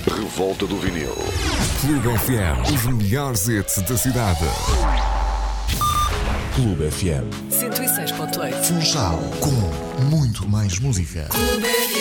Revolta do Vinil. Clube FM, os melhores hits da cidade. Clube FM 106.8. Funchal, com muito mais música.